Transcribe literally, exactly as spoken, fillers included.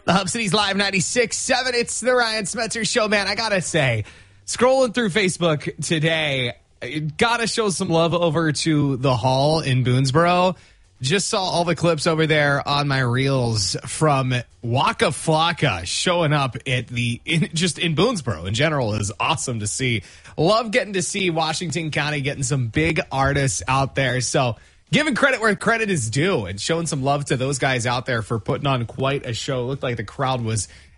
The Hub City's Live ninety-six point seven. It's the Ryan Smetzer Show, man. I gotta say, scrolling through Facebook today, gotta show some love over to the Hall in Boonesboro. Just saw all the clips over there on my reels from Waka Flocka showing up at the in, just in Boonesboro in general is awesome to see. Love getting to see Washington County getting some big artists out there. So giving credit where credit is due and showing some love to those guys out there for putting on quite a show. It looked like the crowd was